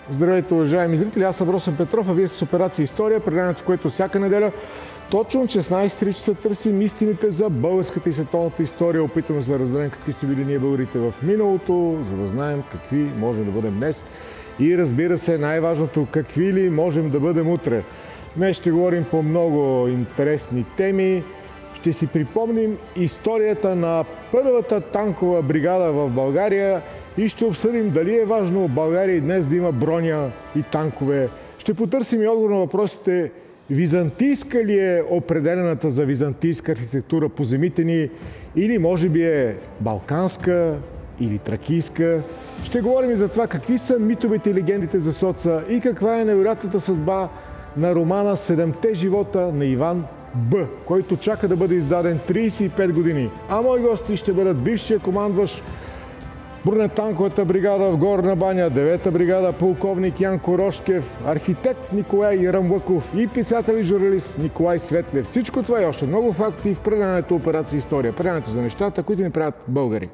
Здравейте, уважаеми зрители! Аз съм Росен Петров, а вие с Операция История, предаването, в което всяка неделя точно от 16:03 часа търсим истините за българската и световната история. Опитваме се да разберем какви са били ние българите в миналото, за да знаем какви можем да бъдем днес. И разбира се, най-важното, какви ли можем да бъдем утре. Днес ще говорим по много интересни теми. Ще си припомним историята на първата танкова бригада в България и ще обсъдим дали е важно в България и днес да има броня и танкове. Ще потърсим и отговор на въпросите: византийска ли е определената за византийска архитектура по земите ни, или може би е балканска или тракийска. Ще говорим и за това какви са митовете и легендите за Соца и каква е невероятната съдба на романа "Седемте живота" на Иван Б., който чака да бъде издаден 35 години. А мои гости ще бъдат бившия командващ бронетанковата бригада в Горна баня, 9-та бригада, полковник Янко Рошкев, архитект Николай Ръмваков и писател и журналист Николай Светлев. Всичко това и още много факти в предаването Операция История. Предаването за нещата, които ни правят българи.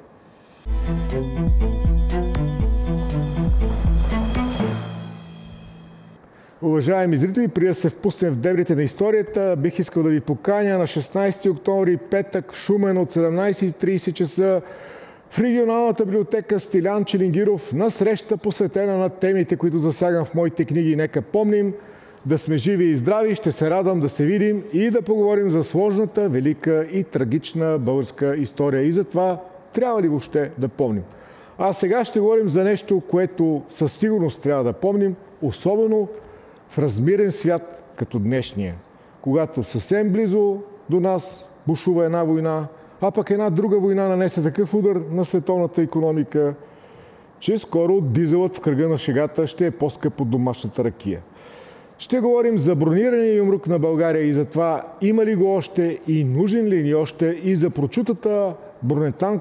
Уважаеми зрители, преди да се впуснем в дебрите на историята, бих искал да ви поканя на 16 октомври, петък, в Шумен от 17:30 часа в регионалната библиотека Стилян Челингиров на среща, посветена на темите, които засягам в моите книги. Нека помним да сме живи и здрави. Ще се радвам да се видим и да поговорим за сложната, велика и трагична българска история. И за това трябва ли въобще да помним? А сега ще говорим за нещо, което със сигурност трябва да помним, особено в размирен свят като днешния, когато съвсем близо до нас бушува една война, а пък една друга война нанесе такъв удар на световната икономика, че скоро дизелът в кръга на шегата ще е по-скъп от домашната ракия. Ще говорим за бронирания юмрук на България и за това има ли го още и нужен ли ни още, и за прочутата